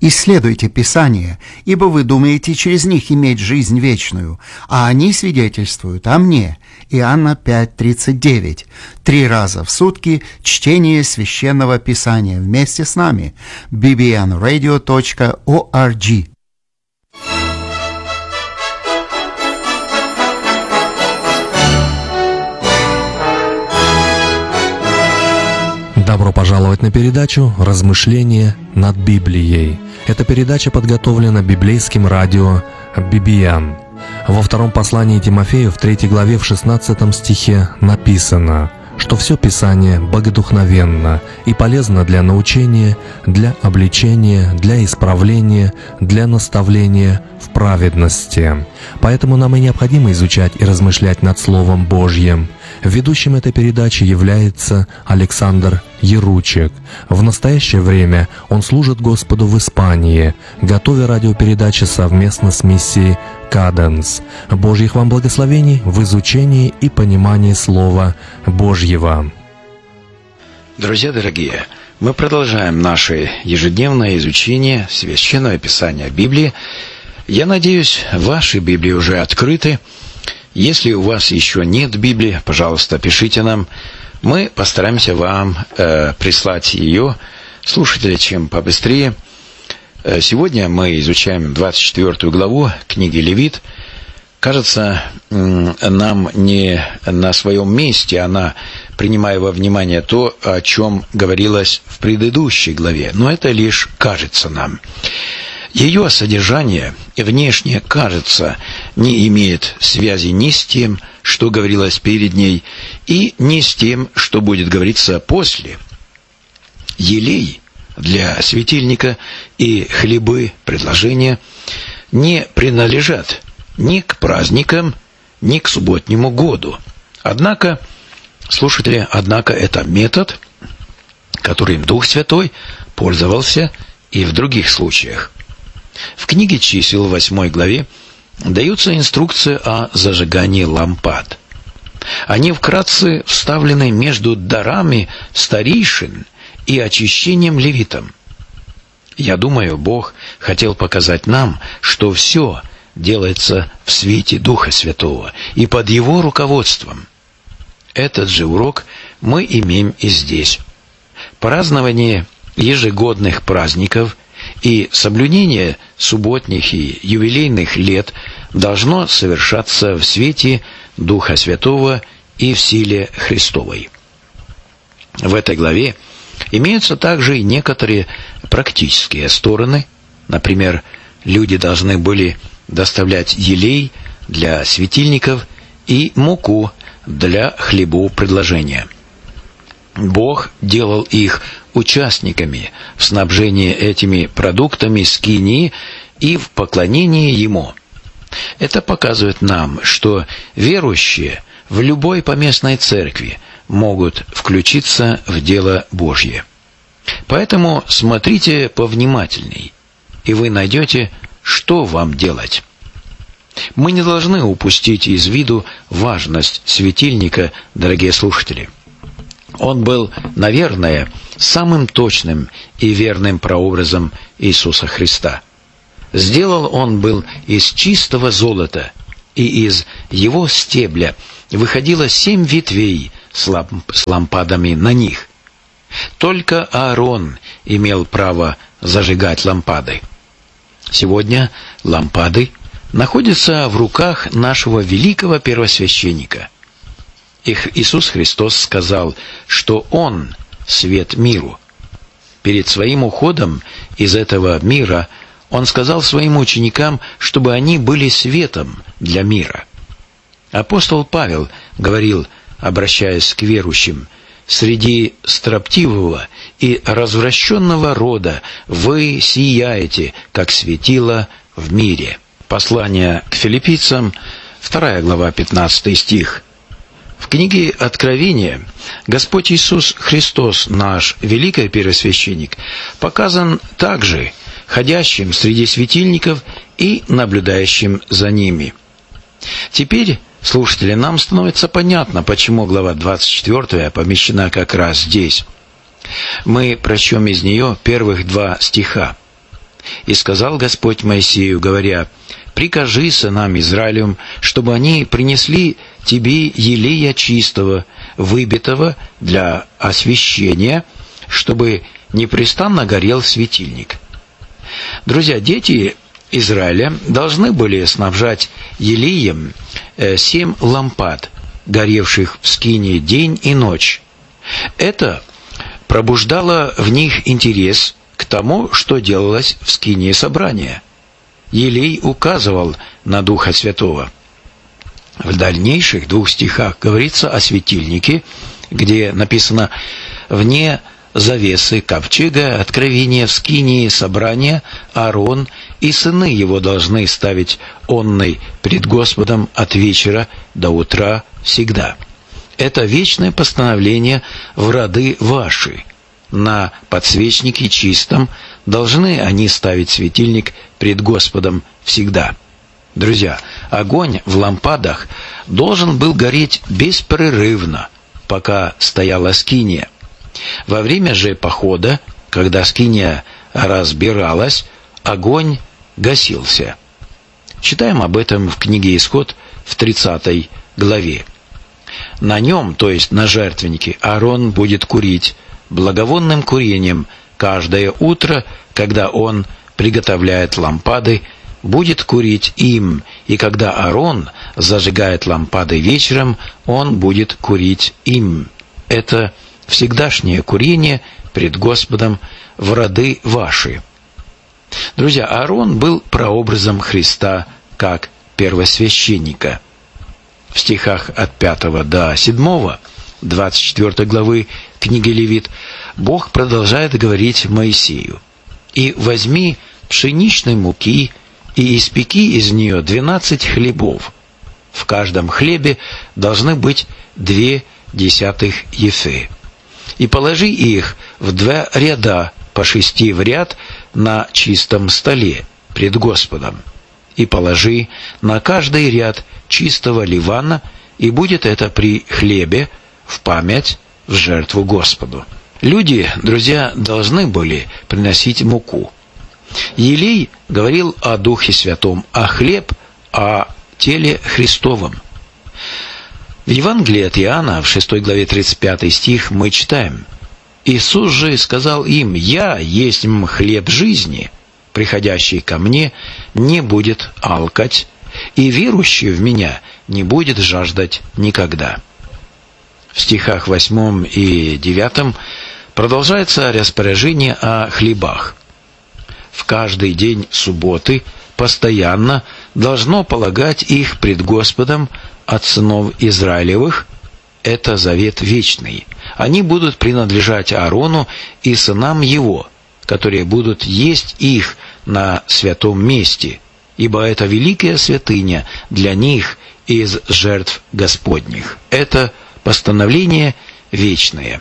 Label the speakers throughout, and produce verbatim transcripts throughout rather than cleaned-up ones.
Speaker 1: Исследуйте Писание, ибо вы думаете через них иметь жизнь вечную, а они свидетельствуют о мне». Иоанна пять тридцать девять. Три раза в сутки чтение Священного Писания вместе с нами. би би эн радио точка орг.
Speaker 2: Добро пожаловать на передачу «Размышления над Библией». Эта передача подготовлена библейским радио би би эн. Во втором послании Тимофею в третьей главе в шестнадцатом стихе написано, что все Писание богодухновенно и полезно для научения, для обличения, для исправления, для наставления в праведности. Поэтому нам и необходимо изучать и размышлять над Словом Божьим. Ведущим этой передачи является Александр Яручек. В настоящее время он служит Господу в Испании, готовя радиопередачи совместно с миссией «Каденс». Божьих вам благословений в изучении и понимании Слова Божьего.
Speaker 3: Друзья дорогие, мы продолжаем наше ежедневное изучение Священного Писания Библии. Я надеюсь, ваши Библии уже открыты. Если у вас еще нет Библии, пожалуйста, пишите нам. Мы постараемся вам э, прислать ее, слушатели, чем побыстрее. Э, сегодня мы изучаем двадцать четвёртую главу книги Левит. Кажется, э, нам не на своем месте она, принимая во внимание то, о чем говорилось в предыдущей главе. Но это лишь кажется нам. Ее содержание внешне, кажется, не имеет связи ни с тем, что говорилось перед ней, и не с тем, что будет говориться после. Елей для светильника и хлебы предложения не принадлежат ни к праздникам, ни к субботнему году. Однако, слушатели, однако это метод, которым Дух Святой пользовался и в других случаях. В книге чисел, в восьмой главе, даются инструкции о зажигании лампад. Они вкратце вставлены между дарами старейшин и очищением левитам. Я думаю, Бог хотел показать нам, что все делается в свете Духа Святого и под Его руководством. Этот же урок мы имеем и здесь. Празднование ежегодных праздников и соблюдение субботних и юбилейных лет должно совершаться в свете Духа Святого и в силе Христовой. В этой главе имеются также и некоторые практические стороны. Например, люди должны были доставлять елей для светильников и муку для хлебов предложения. Бог делал их участниками в снабжении этими продуктами скинии и в поклонении Ему. Это показывает нам, что верующие в любой поместной церкви могут включиться в дело Божье. Поэтому смотрите повнимательней, и вы найдете, что вам делать. Мы не должны упустить из виду важность светильника, дорогие слушатели. Он был, наверное, самым точным и верным прообразом Иисуса Христа. Сделал он был из чистого золота, и из его стебля выходило семь ветвей с лампадами на них. Только Аарон имел право зажигать лампады. Сегодня лампады находятся в руках нашего великого первосвященника. Иисус Христос сказал, что Он – свет миру. Перед Своим уходом из этого мира Он сказал Своим ученикам, чтобы они были светом для мира. Апостол Павел говорил, обращаясь к верующим, «Среди строптивого и развращенного рода вы сияете, как светило в мире». Послание к филиппийцам, вторая глава, пятнадцатый стих. В книге Откровения Господь Иисус Христос, наш великий первосвященник, показан также ходящим среди светильников и наблюдающим за ними. Теперь, слушатели, нам становится понятно, почему глава двадцать четвёртая помещена как раз здесь. Мы прочтем из нее первых два стиха. И сказал Господь Моисею, говоря: «Прикажи сынам Израилевым, чтобы они принесли тебе елея чистого, выбитого для освящения, чтобы непрестанно горел светильник». Друзья, дети Израиля должны были снабжать елеем семь лампад, горевших в скинии день и ночь. Это пробуждало в них интерес к тому, что делалось в скинии собрания. Елей указывал на Духа Святого. В дальнейших двух стихах говорится о светильнике, где написано: «Вне завесы ковчега откровения в скинии собрания Аарон и сыны его должны ставить онный пред Господом от вечера до утра всегда». Это вечное постановление в роды ваши. На подсвечнике чистом должны они ставить светильник пред Господом всегда. Друзья, огонь в лампадах должен был гореть беспрерывно, пока стояла скиния. Во время же похода, когда скиния разбиралась, огонь гасился. Читаем об этом в книге Исход в тридцатой главе. На нем, то есть на жертвеннике, Аарон будет курить благовонным курением каждое утро, когда он приготовляет лампады, будет курить им, и когда Аарон зажигает лампады вечером, он будет курить им. Это всегдашнее курение пред Господом в роды ваши. Друзья, Аарон был прообразом Христа как первосвященника. В стихах от пятого до седьмого, двадцать четвёртой главы книги Левит, Бог продолжает говорить Моисею: «И возьми пшеничной муки, и испеки из нее двенадцать хлебов. В каждом хлебе должны быть две десятых ефы. И положи их в два ряда, по шести в ряд, на чистом столе пред Господом. И положи на каждый ряд чистого ливана, и будет это при хлебе в память, в жертву Господу». Люди, друзья, должны были приносить муку. Елей говорил о Духе Святом, а хлеб – о теле Христовом. В Евангелии от Иоанна, в шестой главе тридцать пятый стих, мы читаем: «Иисус же сказал им: Я есть хлеб жизни, приходящий ко мне не будет алкать, и верующий в меня не будет жаждать никогда». В стихах восьмом и девятом продолжается распоряжение о хлебах. В каждый день субботы постоянно должно полагать их пред Господом от сынов Израилевых. Это завет вечный. Они будут принадлежать Аарону и сынам его, которые будут есть их на святом месте, ибо это великая святыня для них из жертв Господних. Это постановление вечное.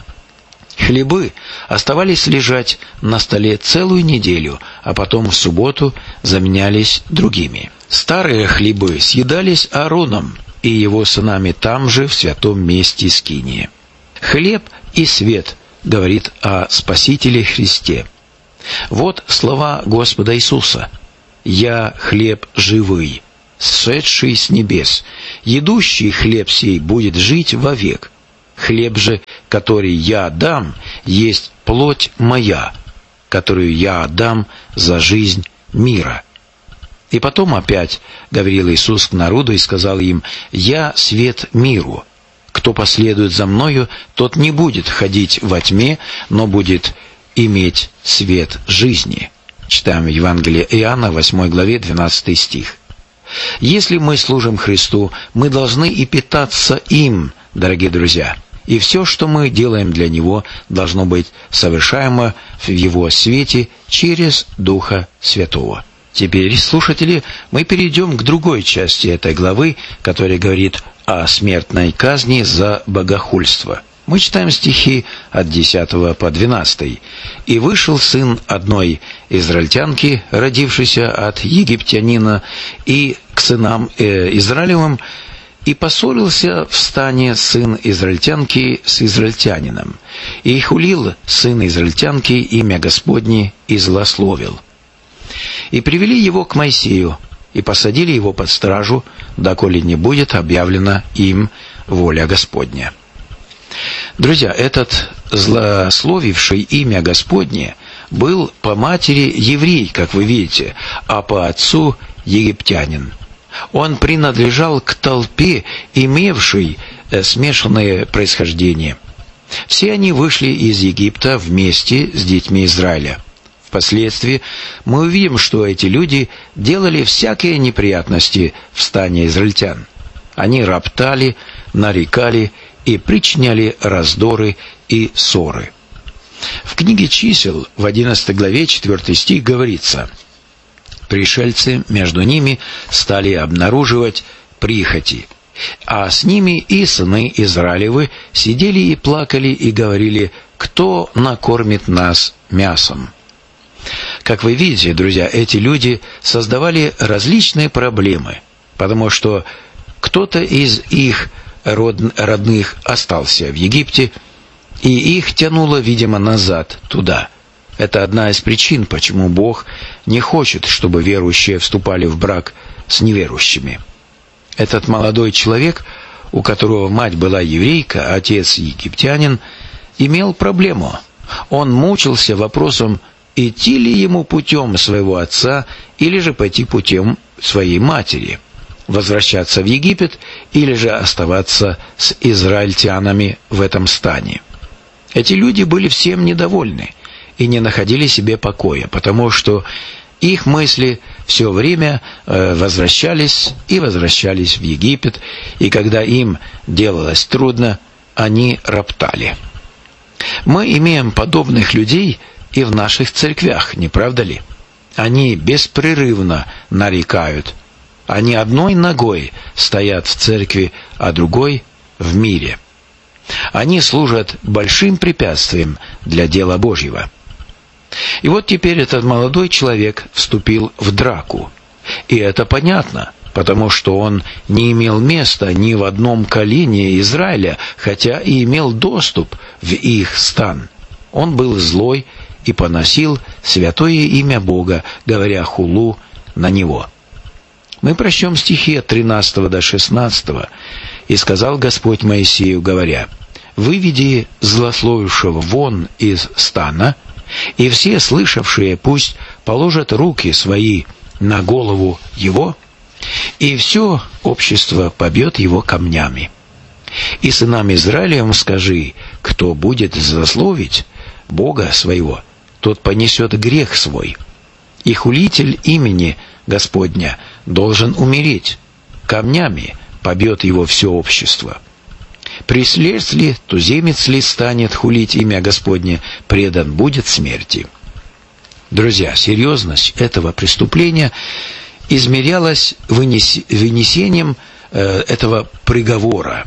Speaker 3: Хлебы оставались лежать на столе целую неделю, а потом в субботу заменялись другими. Старые хлебы съедались Аароном и его сынами там же, в святом месте скинии. «Хлеб и свет» говорит о Спасителе Христе. Вот слова Господа Иисуса: «Я хлеб живый, сшедший с небес. Едущий хлеб сей будет жить вовек. Хлеб же, который я дам, есть плоть моя, которую я отдам за жизнь мира». И потом опять говорил Иисус к народу и сказал им: «Я свет миру. Кто последует за Мною, тот не будет ходить во тьме, но будет иметь свет жизни». Читаем Евангелие Иоанна, восьмой главе, двенадцатый стих. Если мы служим Христу, мы должны и питаться им, дорогие друзья. И все, что мы делаем для Него, должно быть совершаемо в Его свете через Духа Святого. Теперь, слушатели, мы перейдем к другой части этой главы, которая говорит о смертной казни за богохульство. Мы читаем стихи от десятого по двенадцатый. «И вышел сын одной израильтянки, родившейся от египтянина, и к сынам э, Израилевым, и поссорился в стане сын израильтянки с израильтянином, и хулил сын израильтянки имя Господне и злословил. И привели его к Моисею, и посадили его под стражу, доколе не будет объявлена им воля Господня. Друзья, этот злословивший имя Господне был по матери еврей, как вы видите, а по отцу египтянин. Он принадлежал к толпе, имевшей смешанное происхождение. Все они вышли из Египта вместе с детьми Израиля. Впоследствии мы увидим, что эти люди делали всякие неприятности в стане израильтян. Они роптали, нарекали и причиняли раздоры и ссоры. В книге «Чисел» в одиннадцатой главе четвёртый стих говорится: «Пришельцы между ними стали обнаруживать прихоти, а с ними и сыны Израилевы сидели и плакали и говорили: кто накормит нас мясом?» Как вы видите, друзья, эти люди создавали различные проблемы, потому что кто-то из их род... родных остался в Египте, и их тянуло, видимо, назад туда. Это одна из причин, почему Бог не хочет, чтобы верующие вступали в брак с неверующими. Этот молодой человек, у которого мать была еврейка, а отец египтянин, имел проблему. Он мучился вопросом, идти ли ему путем своего отца или же пойти путем своей матери, возвращаться в Египет или же оставаться с израильтянами в этом стане. Эти люди были всем недовольны и не находили себе покоя, потому что их мысли все время э, возвращались и возвращались в Египет, и когда им делалось трудно, они роптали. Мы имеем подобных людей и в наших церквях, не правда ли? Они беспрерывно нарекают. Они одной ногой стоят в церкви, а другой в мире. Они служат большим препятствием для дела Божьего. И вот теперь этот молодой человек вступил в драку. И это понятно, потому что он не имел места ни в одном колене Израиля, хотя и имел доступ в их стан. Он был злой и поносил святое имя Бога, говоря хулу на него. Мы прочтем стихи от тринадцатого до шестнадцатого. «И сказал Господь Моисею, говоря: выведи злословившего вон из стана, и все слышавшие пусть положат руки свои на голову его, и все общество побьет его камнями. И сынам Израилевым скажи: кто будет злословить Бога своего, тот понесет грех свой. И хулитель имени Господня должен умереть, камнями побьет его все общество. Прислец ли, туземец ли станет хулить имя Господне, предан будет смерти». Друзья, серьезность этого преступления измерялась вынес... вынесением э, этого приговора.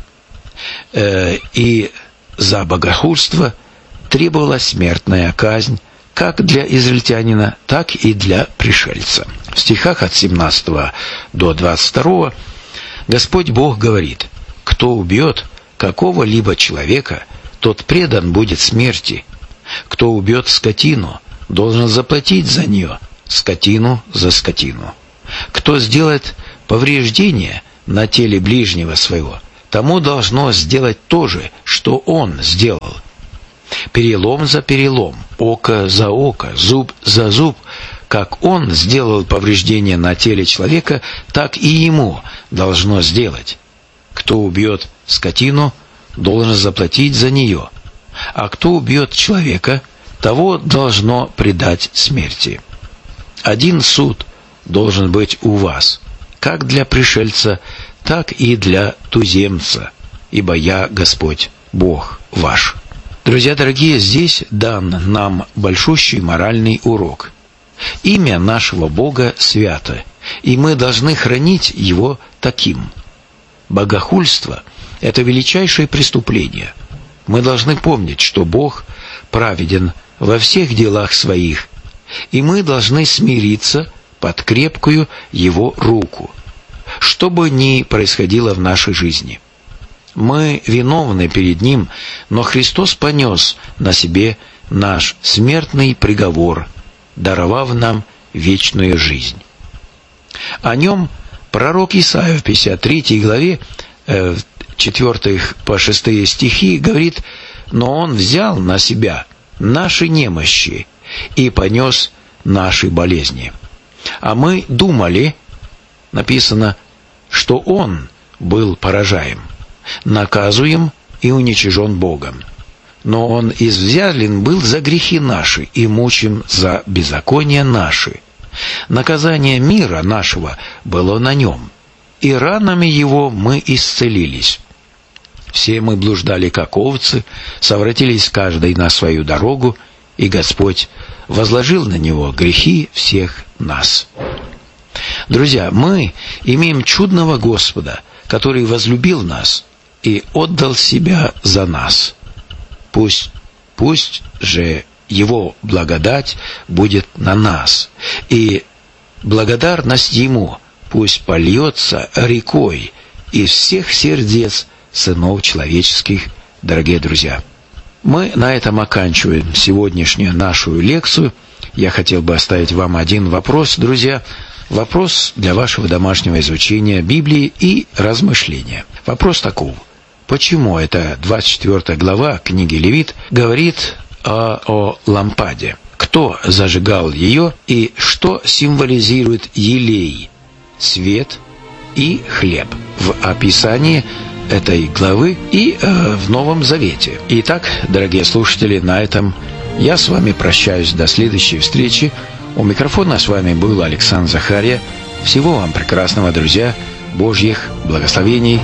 Speaker 3: Э, и за богохульство требовалась смертная казнь как для израильтянина, так и для пришельца. В стихах от семнадцатого до двадцать второго Господь Бог говорит: «Кто убьет какого-либо человека, тот предан будет смерти. Кто убьет скотину, должен заплатить за нее, скотину за скотину. Кто сделает повреждение на теле ближнего своего, тому должно сделать то же, что он сделал. Перелом за перелом, око за око, зуб за зуб. Как он сделал повреждение на теле человека, так и ему должно сделать. Кто убьет скотину, должен заплатить за нее, а кто убьет человека, того должно предать смерти. Один суд должен быть у вас, как для пришельца, так и для туземца, ибо я Господь, Бог ваш». Друзья дорогие, здесь дан нам большущий моральный урок. Имя нашего Бога свято, и мы должны хранить его таким. Богохульство – это величайшее преступление. Мы должны помнить, что Бог праведен во всех делах своих, и мы должны смириться под крепкую Его руку, что бы ни происходило в нашей жизни. Мы виновны перед Ним, но Христос понес на себе наш смертный приговор, даровав нам вечную жизнь. О нем пророк Исаия в пятьдесят третьей главе, э, четвёртых по шестые стихи говорит: «Но Он взял на себя наши немощи и понес наши болезни. А мы думали, написано, что Он был поражаем, наказуем и уничижен Богом. Но Он извзялен был за грехи наши и мучим за беззакония наши. Наказание мира нашего было на Нем, и ранами Его мы исцелились. Все мы блуждали, как овцы, совратились каждый на свою дорогу, и Господь возложил на Него грехи всех нас». Друзья, мы имеем чудного Господа, который возлюбил нас и отдал себя за нас. Пусть, пусть же Его благодать будет на нас, и благодарность Ему пусть польется рекой из всех сердец сынов человеческих, дорогие друзья. Мы на этом оканчиваем сегодняшнюю нашу лекцию. Я хотел бы оставить вам один вопрос, друзья. Вопрос для вашего домашнего изучения Библии и размышления. Вопрос таков: почему эта двадцать четвёртая глава книги Левит говорит о, о лампаде? Кто зажигал ее и что символизирует елей, свет и хлеб в описании этой главы и э, в Новом Завете? Итак, дорогие слушатели, на этом я с вами прощаюсь до следующей встречи. У микрофона с вами был Александр Захарья. Всего вам прекрасного, друзья, Божьих благословений.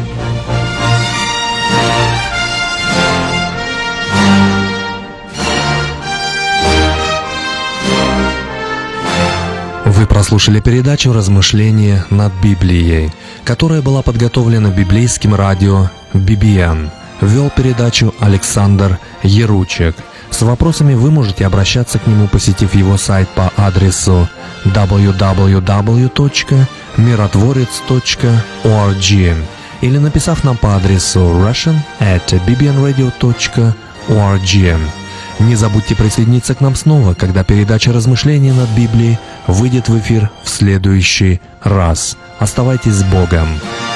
Speaker 2: Вы прослушали передачу «Размышления над Библией», которая была подготовлена библейским радио би би эн. Вел передачу Александр Яручек. С вопросами вы можете обращаться к нему, посетив его сайт по адресу дабл ю дабл ю дабл ю точка миротворец точка орг или написав нам по адресу russian at би би эн radio точка орг. Не забудьте присоединиться к нам снова, когда передача «Размышления над Библией» выйдет в эфир в следующий раз. Оставайтесь с Богом!